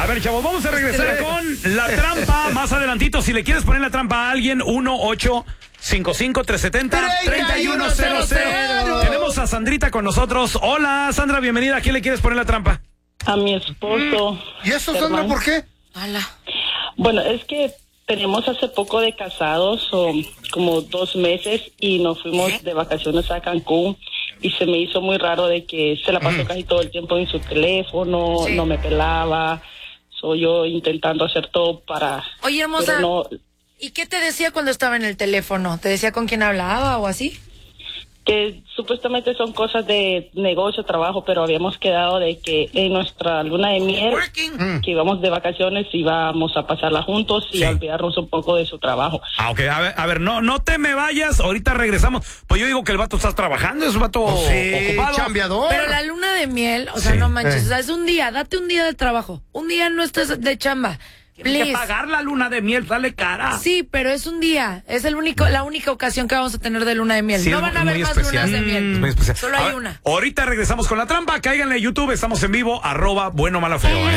ver, chavos, vamos a regresar con la trampa más adelantito. Si le quieres poner la trampa a alguien, 1-855-370-3100. Tenemos a Sandrita con nosotros. Hola, Sandra, bienvenida. ¿A quién le quieres poner la trampa? A mi esposo. ¿Y eso, Sandra, por qué? Hola. Bueno, es que tenemos hace poco de casados, como 2 meses, y nos fuimos de vacaciones a Cancún, y se me hizo muy raro de que se la pasó casi todo el tiempo en su teléfono, no me pelaba, soy yo intentando hacer todo para... Oye, hermosa, ¿y qué te decía cuando estaba en el teléfono? ¿Te decía con quién hablaba o así? Que supuestamente son cosas de negocio, trabajo, pero habíamos quedado de que en nuestra luna de miel, que íbamos de vacaciones, íbamos a pasarla juntos y a olvidarnos un poco de su trabajo. Ok, a ver, no te me vayas, ahorita regresamos. Pues yo digo que el vato está trabajando, es un vato ocupado. Chambeador. Pero la luna de miel, o sea, no manches, o sea, es un día, date un día de trabajo, un día no estés de chamba. Tienes que pagar la luna de miel, sale cara. Sí, pero es un día, es la única ocasión que vamos a tener de luna de miel. Sí, no van a haber más lunas de miel. Es muy especial. Solo hay una. Ahorita regresamos con la trampa, cáiganle a YouTube, estamos en vivo, @bueno malo feo.